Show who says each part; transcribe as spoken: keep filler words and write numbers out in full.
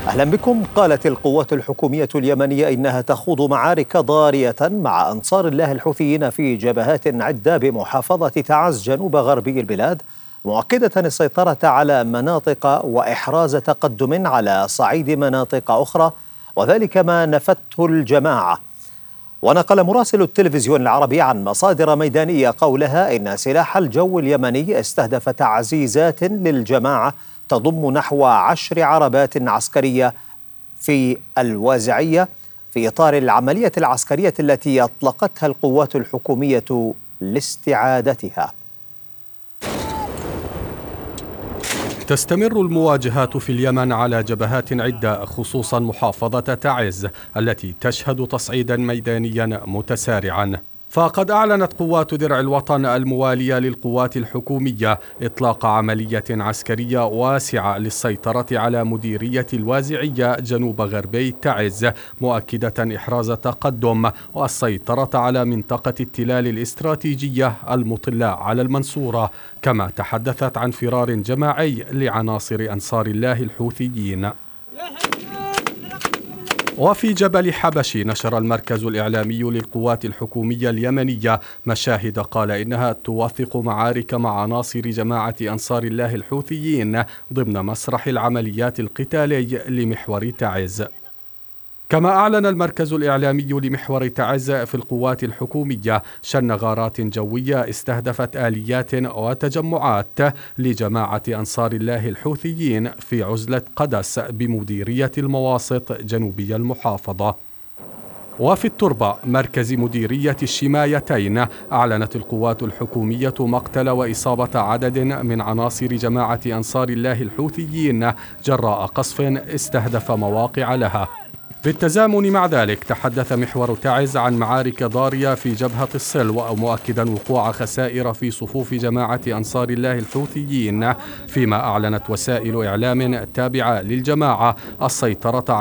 Speaker 1: أهلا بكم. قالت القوات الحكومية اليمنية إنها تخوض معارك ضارية مع أنصار الله الحوثيين في جبهات عدة بمحافظة تعز جنوب غربي البلاد، مؤكدة السيطرة على مناطق وإحراز تقدم على صعيد مناطق أخرى، وذلك ما نفته الجماعة. ونقل مراسل التلفزيون العربي عن مصادر ميدانية قولها إن سلاح الجو اليمني استهدف تعزيزات للجماعة تضم نحو عشر عربات عسكرية في الوازعية في إطار العملية العسكرية التي أطلقتها القوات الحكومية لاستعادتها.
Speaker 2: تستمر المواجهات في اليمن على جبهات عدة، خصوصا محافظة تعز التي تشهد تصعيدا ميدانيا متسارعا. فقد أعلنت قوات درع الوطن الموالية للقوات الحكومية إطلاق عملية عسكرية واسعة للسيطرة على مديرية الوازعية جنوب غربي تعز، مؤكدة إحراز تقدم والسيطرة على منطقة التلال الاستراتيجية المطلة على المنصورة، كما تحدثت عن فرار جماعي لعناصر أنصار الله الحوثيين. وفي جبل حبشي نشر المركز الإعلامي للقوات الحكومية اليمنية مشاهد قال إنها توثق معارك مع عناصر جماعة أنصار الله الحوثيين ضمن مسرح العمليات القتالي لمحور تعز. كما أعلن المركز الإعلامي لمحور تعز في القوات الحكومية شن غارات جوية استهدفت آليات وتجمعات لجماعة أنصار الله الحوثيين في عزلة قدس بمديرية المواسط جنوبي المحافظة. وفي التربة مركز مديرية الشمايتين أعلنت القوات الحكومية مقتل وإصابة عدد من عناصر جماعة أنصار الله الحوثيين جراء قصف استهدف مواقع لها. بالتزامن مع ذلك تحدث محور تعز عن معارك ضارية في جبهة السلو، مؤكدا وقوع خسائر في صفوف جماعة أنصار الله الحوثيين، فيما أعلنت وسائل إعلام تابعة للجماعة السيطرة